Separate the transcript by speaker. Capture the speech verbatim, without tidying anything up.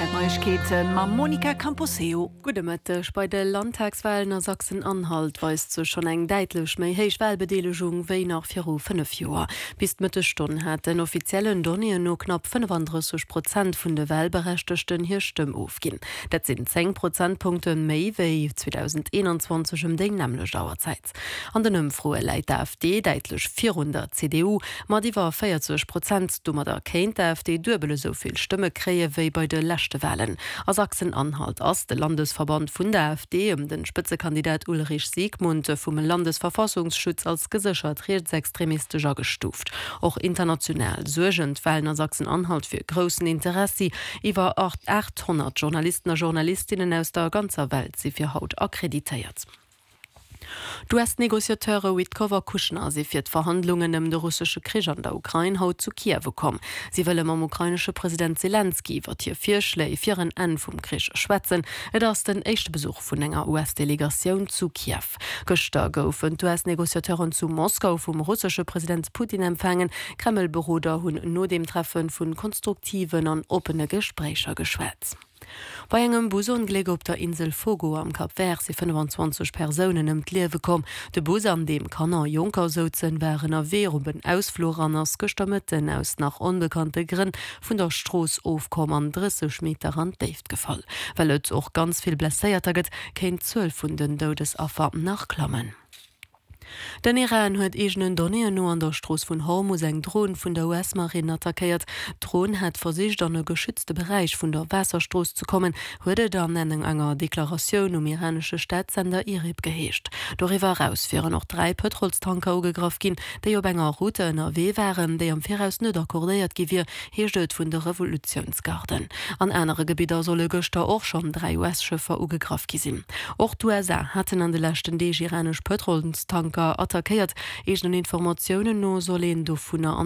Speaker 1: Neuigkeiten ma Monika Camposeo.
Speaker 2: Gudemëttech bei de Landtagswahlen a Sachsen-Anhalt weist zu schon eng deitlech méi héich Wahlbedeelegung wéi nach fünf Joer. Bis Mëtte Stunn hat den offiziellen Donien no knapp fünfunddreißig Prozent vun de Wahlberechtigten hier Stimm aufginn. Dat sind zehn Prozentpunkte méi wéi zwanzig einundzwanzig um deng nämlech Dauerzeit. An den ëmfroe Leiit der AfD deitlech vierhundert C D U, mat iwwer vierzig Prozent dummer der kéint der AfD dubele soviel Stimme kree wéi bei de lächte Wahlen. A Sachsen-Anhalt ass de Landesverband vun der AfD um den Spitzekandidat Ulrich Siegmund vum Landesverfassungsschutz als gesichert rechtsextremistischer gestuft. Auch international surgent Wahlen a Sachsen-Anhalt fir grossen Interesse iwwer achthundert Journalisten a Journalistinnen aus der ganzer Welt sie fir Haut akkreditiert. Du hast Negoziateure Witkowa Kuschner sie fir Verhandlungen im de russische Krieg an der Ukraine haut zu Kiew kommen. Sie wollen am ukrainische Präsident Zelensky wird hier vier Schläge für ein Ende vom Krieg schwätzen. Et ist den echte Besuch von enger U S-Delegation zu Kiew. Gestern goufen U S-Negoziateuren zu Moskau vom russischen Präsident Putin empfangen. Kreml-Beruder hun no dem Treffen von konstruktiven und offenen Gesprächen geschwätzt. Bei engem Busongleg op der Insel Fogo am Kap Vert se fünfundzwanzig Personen ëm d'Liewe kom. De Bus an dem Kanner Junker sozen wären a weer um den Ausfloranners gestammeten aus nach unbekannte Grinn vun der Stroos ofkom an dreißig Meter an Deft gefall. Well et och ganz viel blesséiert gëtt, kéint zwölf vun den Todesaffer nachklammen. Den Iran huet egenen Donien no an der Stroos vun Hormuz eng Drohn vun der U S-Marine attackiert. Drohn hat versicht an e geschützte Bereich vun der Wasserstroos zu kommen, huet dann eng enger Deklaratioun um iranesche Staatssender I R I B geheescht. Doriwer raus firen noch drei Petrolstanker ugegraf ginn, déi op enger Route N R W waren, déi am Viraus net akkordéiert gewir, heeschtet vun der Revolutionsgarden. An enere Gebieter solle Göster och schon drei U S-Schëffer ugegraf gisinn. Och d'U S A hatten an de lächten Deeg iranesch Petrolstanker attackiert, egen Informationen no sollen do vun